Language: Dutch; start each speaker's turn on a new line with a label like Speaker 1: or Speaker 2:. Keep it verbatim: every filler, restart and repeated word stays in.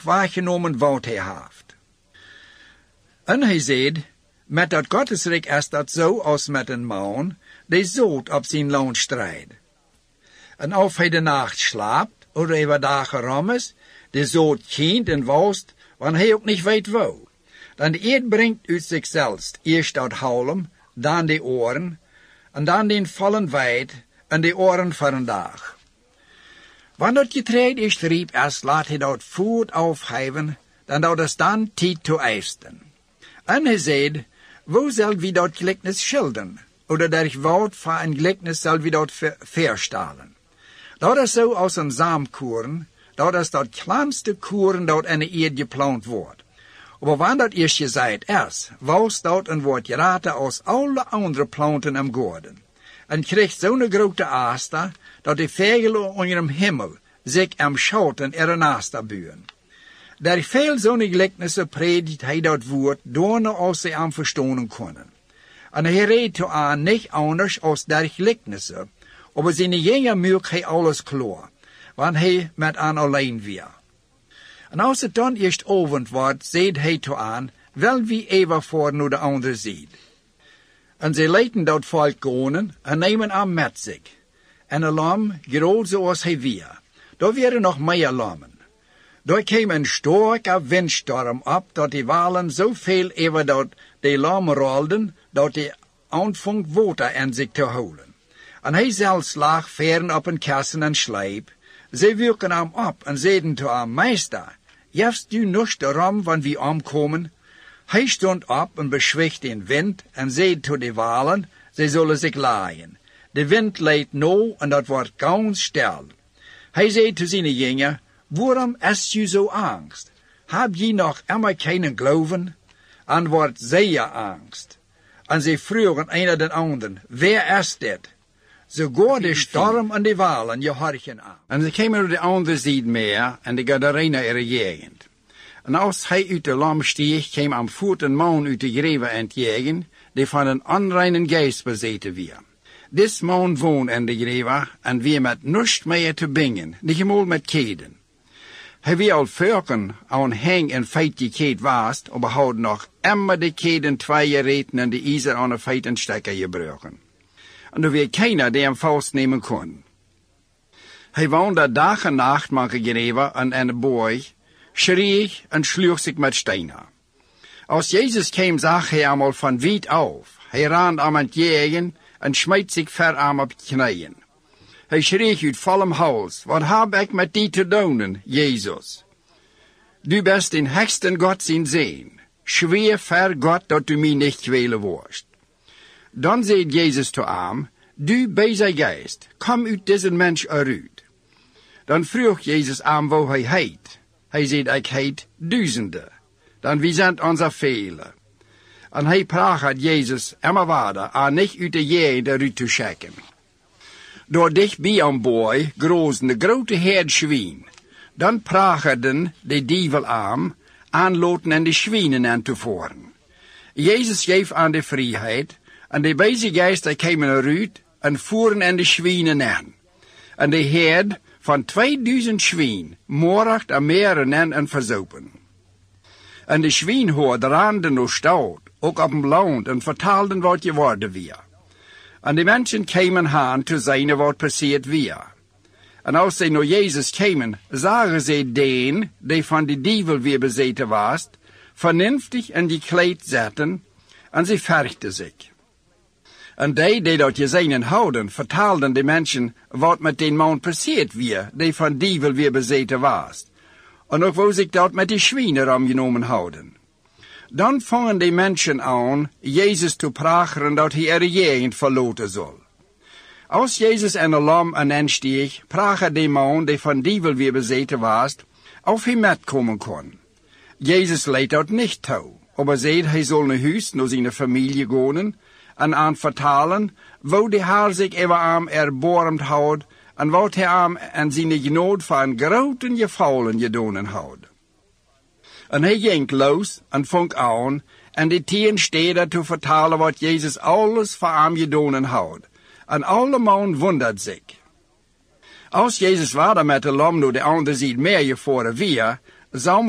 Speaker 1: ook waargenomen wat hij heeft. En hij zei, met dat Gottesrijk is dat zo als met een man, die zoet op zijn loon strijdt. En of hij de nacht slaapt, of hij wat dagen ram is, de zoot kent en woest, wanneer hij ook niet weet wo. Dan de eed brengt uit zichzelf eerst uit houwem, dan de oren, en dan den vallen wijd, en de oren voor een dag. Wanneer het getreed is riep is, laat hij dat voet aufheven, dan dat is dan tijd te eisten. En hij zei, wo zal wie dat gelijkenis schilderen, oder der woord van een gelijkenis zal wie dat verstalen. Dat is zo als een zaamkoren, dat is dat kleinste koren dat in de eerd geplant wordt. Maar wanneer dat eerst gezaaid is, woust dat en wordt geraten als alle andere planten im garten. En krijgt zo'n grote aasta, dat de vogelen onder hem hemel zich am schouten er een aasta buien. Der veel zo'n gelijkenissen predikt hij dat woord, door als ze am verstonen kunnen. En hij redt to aan niet anders als der gelijkenissen, aber zijn jenger merkt hij alles klaar, want hij met aan alleen weer. En als het dan eerst avond wordt, zegt hij to aan, wel wie even voor nu de andere ziet. En zij leiden dat volk gaan en nemen aan met zich. En een lam, groot zoals hij weer. Daar werden nog meer lammen. Daar kwam een sterke windstorm op, dat die walen zoveel over dat de lam rolden, dat die aanvang water in zich te houden. En hij zelfs lag veren op een kassen en sleep. Zij wirken hem op en zeiden to hem, meester, jefst u nog de ram, wanneer we omkomen? Hij stond op en beschwicht den wind en zei to de walen, zij zullen zich laaien. De wind leidt nou en dat wordt ganz stil. Hij zei to zijn jongen, waarom is u zo angst? Heb je nog immer keinen geloven? En wordt zeer angst. En zij vroegen een den anderen, wer is dit? Sogar de storm en de walen je horchen aan. En ze kwamen op de andere zijde meer en de Gadarena er gegend. En als hij uit de lam stieg, kwam am voet een man uit de greve entgegen, die van een onreinen geest bezeten weer. Dis man woont in de greve en weer met niets meer te bingen, niet eenmaal met keden. Hij wie al vurken aan heng en feit geked was, maar had nog immer de keden twee reten en de ijzer aan een feit en stekker gebruiken. En er weer keiner die hem vastnemen kon. Hij woonde dag en nacht manke greve en in de boy, schrie en sloeg zich met stenen. Als Jezus kwam, zag hij hem al van wiet af. Hij rand aan het jagen en smijt zich ver aan op knieën. Hij schreef uit vollem hals, wat heb ik met die te doen, Jezus? Du bent in heksten God zijn zeen. Schweer ver God dat du mij niet kwelen worst. Dan zei Jezus to hem, du beze geest, kom uit deze mens eruit. Dan vroeg Jezus aan waar hij heet. Hij zei, ik heet duizenden. Dan wie zijn onze velen? En hij praat Jezus immer waarder aan niet uit de jeen eruit te schikken. Door dichtbij aan boy grozen de grote herd schwien. Dan praten de dievel aan, aanloten en de schwienen aan te voeren. Jezus geeft aan de vrijheid, en de bezige geesten kwamen eruit en voeren en de schwienen aan. En de herd van tweeduizend schwien moorcht en meren en en verzopen. En de schwienhoorder randen door stout, ook op een land en vertaalden wat geworden weer. En de mensen kwamen aan te zien wat passeerd weer. En als zij naar Jezus kwamen, zagen zij den, die van de dievel weer bezeten was, vernünftig en gekleed zetten, en ze vergden zich. En die, die dat gezien houden, vertaalden de mensen wat met den man passeerd weer, die van dievel weer bezeten was. En ook wou zich dat met die schwienen omgenomen houden. Dan vangen de mensen aan Jezus te praten dat hij er jegend verloten zal. Als Jezus en de lam en instieg, praat de man die van dievel weer bezeten was, of hij metkomen kon. Jezus leidt dat niet toe, maar zei hij zal naar huis, naar zijn familie gaan, en aan vertalen, wo de haar zich even aan erbarmd houdt, en wat hij aan en zijn genood van groten gevouwen gedonen houdt. En hij ging los en vond aan, en de tien steden te vertalen wat Jezus alles voor hem gedonen houdt. En alle man wondert zich. Als Jezus waarde met de lam door de andere ziet meer je voor weer, zou